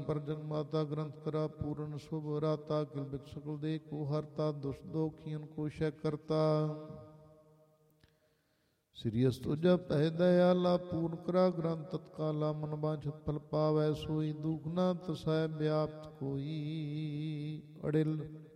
ਪਰ ਜਗ ਮਾਤਾ ਗ੍ਰੰਥ ਕਰਾ ਪੂਰਨ ਸ਼ੁਭ ਰਾਤਾ ਕਿਲ ਬਿਕ ਸਕਲ ਦੇ ਕੋ ਹਰਤਾ ਦੁਸ਼ ਦੋਖੀਨ ਕੋ ਸ਼ੈ ਕਰਤਾ ਸ੍ਰੀ ਅਸਤੁਜਾ ਪਹਿ ਦਇਆਲਾ ਪੂਰਨ ਕਰਾ ਗ੍ਰੰਥ ਤਤਕਾਲਾ ਮਨ ਬਾਂਛਤ ਫਲ ਪਾਵੈ ਸੋਈ ਦੁਖ ਨਾ ਤਸੈ ਵਿਆਪਤ ਕੋਈ ਅੜਿਲ